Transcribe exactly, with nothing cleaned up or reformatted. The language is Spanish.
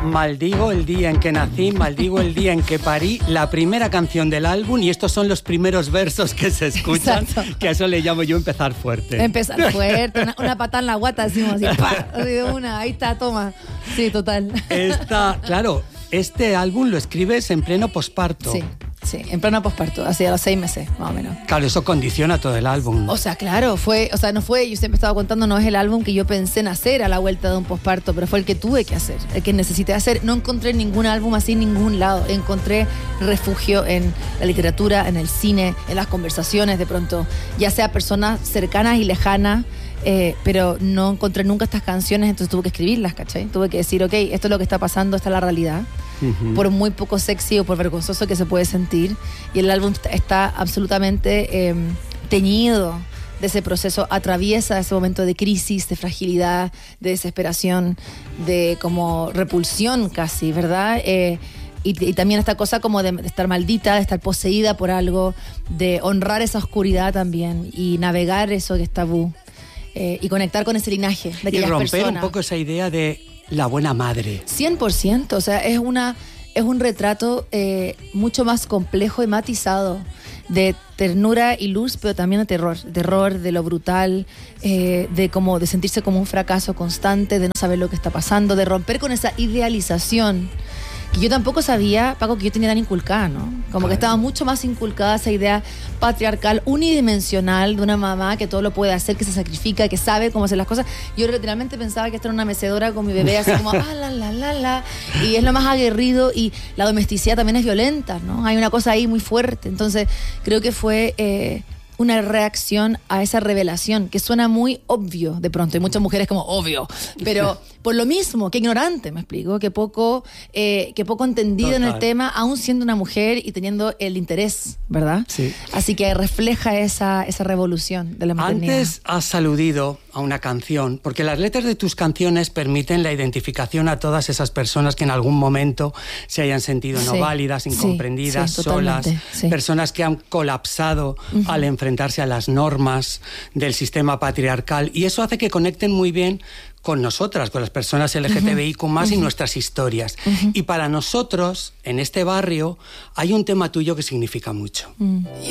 Maldigo el día en que nací, maldigo el día en que parí, la primera canción del álbum, y estos son los primeros versos que se escuchan. Exacto. Que a eso le llamo yo empezar fuerte. Empezar fuerte, una, una patada en la guata, decimos así, ¡pah! De una, ahí está, toma. Sí, total. Esta, claro, este álbum lo escribes en pleno posparto. Sí. Sí, en pleno posparto, así a los seis meses, más o menos. Claro, eso condiciona todo el álbum. O sea, claro, fue, o sea, no fue, yo siempre estaba contando, no es el álbum que yo pensé en hacer a la vuelta de un posparto, pero fue el que tuve que hacer, el que necesité hacer. No encontré ningún álbum así en ningún lado. Encontré refugio en la literatura, en el cine, en las conversaciones, de pronto, ya sea personas cercanas y lejanas, eh, pero no encontré nunca estas canciones, entonces tuve que escribirlas, ¿cachai? Tuve que decir, ok, esto es lo que está pasando, esta es la realidad. Uh-huh. Por muy poco sexy o por vergonzoso que se puede sentir, y el álbum está absolutamente eh, teñido de ese proceso, atraviesa ese momento de crisis, de fragilidad, de desesperación, de como repulsión casi, ¿verdad? Eh, y, y también esta cosa como de, de estar maldita, de estar poseída por algo, de honrar esa oscuridad también y navegar eso que es tabú, eh, y conectar con ese linaje de aquellas y romper personas. Un poco esa idea de la buena madre. cien por ciento, o sea, es una es un retrato eh, mucho más complejo y matizado de ternura y luz, pero también de terror, terror de lo brutal, eh, de como de sentirse como un fracaso constante, de no saber lo que está pasando, de romper con esa idealización que yo tampoco sabía, Paco, que yo tenía tan inculcada, ¿no? Como claro. Que estaba mucho más inculcada esa idea patriarcal, unidimensional de una mamá que todo lo puede hacer, que se sacrifica, que sabe cómo hacer las cosas. Yo literalmente pensaba que esta era una mecedora con mi bebé, así como, ah, la, la, la, la, y es lo más aguerrido, y la domesticidad también es violenta, ¿no? Hay una cosa ahí muy fuerte. Entonces, creo que fue eh, una reacción a esa revelación, que suena muy obvio de pronto, y muchas mujeres como, obvio, pero por lo mismo, que ignorante, me explico, que poco, eh, que poco entendida en el tema, aún siendo una mujer y teniendo el interés, ¿verdad? Sí. Así que refleja esa, esa revolución de la maternidad. Antes has aludido a una canción, porque las letras de tus canciones permiten la identificación a todas esas personas que en algún momento se hayan sentido no sí, válidas, incomprendidas, sí, sí, solas, sí. Personas que han colapsado uh-huh. al enfrentarse a las normas del sistema patriarcal, y eso hace que conecten muy bien con nosotras, con las personas L G T B I Q más, uh-huh. y nuestras historias. Uh-huh. Y para nosotros, en este barrio, hay un tema tuyo que significa mucho. Uh-huh.